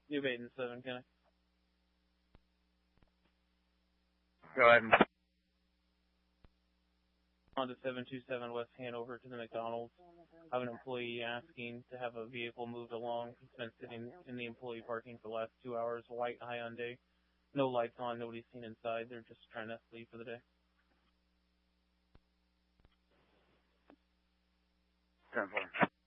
New Baden 7, can I? Go ahead. On to 727 West Hanover to the McDonald's. I have an employee asking to have a vehicle moved along. He's been sitting in the employee parking for the last 2 hours. White Hyundai. No lights on. Nobody's seen inside. They're just trying to leave for the day. 10-4.